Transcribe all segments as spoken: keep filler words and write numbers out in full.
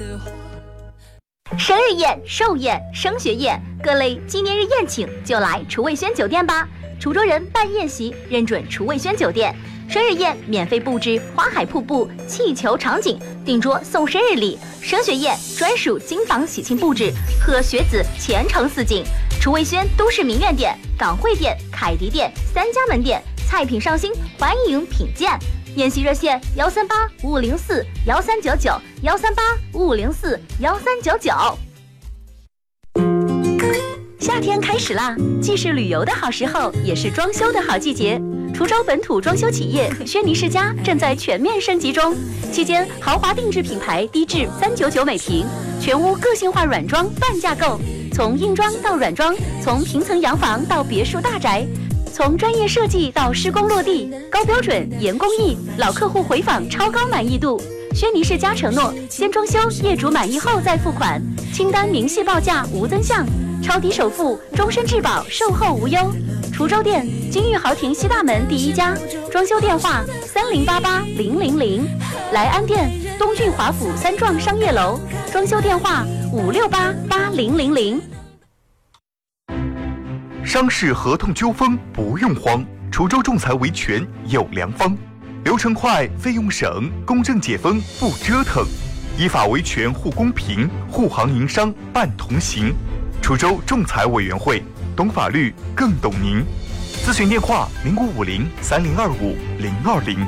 生日宴、寿宴、升学宴，各类纪念日宴请就来厨味轩酒店吧。滁州人办宴席认准厨味轩酒店，生日宴免费布置花海瀑布、气球场景，订桌送生日礼；升学宴专属金房喜庆布置，贺学子前程似锦。厨味轩都市名苑店、港汇店、凯迪店三家门店，菜品上新，欢迎品鉴。宴席热线：幺三八五五零四幺三九九，幺三八五五零四幺三九九。夏天开始啦，既是旅游的好时候，也是装修的好季节。滁州本土装修企业轩尼诗家正在全面升级中，期间豪华定制品牌低至三九九每平，全屋个性化软装半价购，从硬装到软装，从平层洋房到别墅大宅。从专业设计到施工落地，高标准严工艺，老客户回访超高满意度。轩尼诗家承诺，先装修，业主满意后再付款，清单明细报价无增项，超低首付，终身质保，售后无忧。滁州店金玉豪庭西大门第一家，装修电话三零八八零零零。莱安店东郡华府三幢商业楼，装修电话五六八八零零零。 商事合同纠纷不用慌，滁州仲裁维权有良方，流程快，费用省，公正解纷不折腾，依法维权护公平，护行营商办同行。滁州仲裁委员会，懂法律更懂您。咨询电话零五五零三零二五零二零。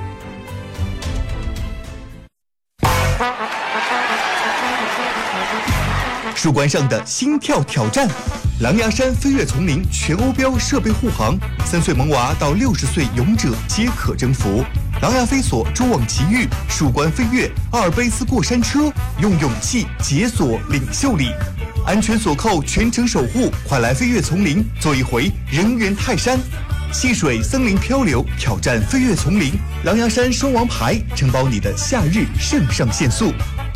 树冠上的心跳挑战，狼牙山飞跃丛林全欧标设备护航，三岁萌娃到六十岁勇者皆可征服。狼牙飞索蛛网奇遇，树冠飞跃，阿尔卑斯过山车，用勇气解锁领袖力，安全锁扣全程守护，快来飞跃丛林，做一回人猿泰山。戏水森林漂流，挑战飞跃丛林，狼牙山双王牌，承包你的夏日肾上腺素。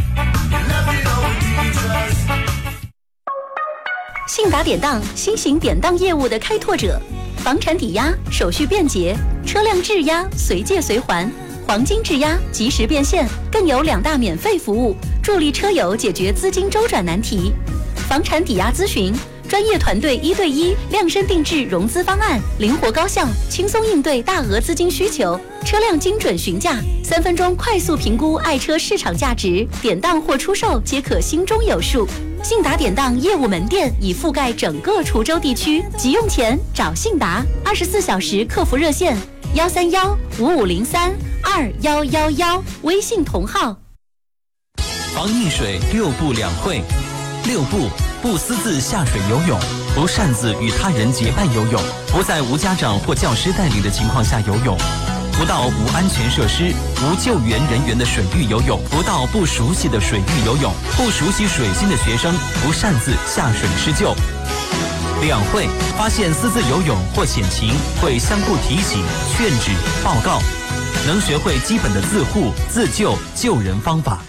信达典当，新型典当业务的开拓者，房产抵押手续便捷，车辆质押随借随还，黄金质押及时变现，更有两大免费服务，助力车友解决资金周转难题。房产抵押咨询，专业团队一对一量身定制融资方案，灵活高效，轻松应对大额资金需求。车辆精准询价，三分钟快速评估爱车市场价值，典当或出售皆可心中有数。信达典当业务门店已覆盖整个滁州地区，急用钱找信达，二十四小时客服热线幺三幺五五零三二幺幺幺，微信同号。 防溺水六不两会，六不：不私自下水游泳，不擅自与他人结伴游泳，不在无家长或教师带领的情况下游泳，不到无安全设施、无救援人员的水域游泳，不到不熟悉的水域游泳，不熟悉水性的学生不擅自下水施救。两会：发现私自游泳或险情，会相互提醒、劝止、报告，能学会基本的自护、自救、救人方法。